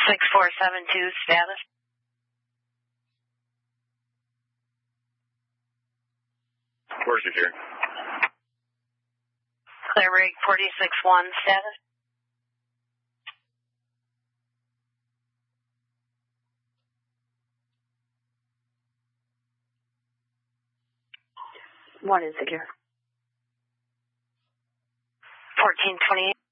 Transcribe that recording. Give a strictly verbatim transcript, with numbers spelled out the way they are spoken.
six four seven two, status. Where's your here? Clear rig forty-six one, status. One is secure. fourteen twenty-eight.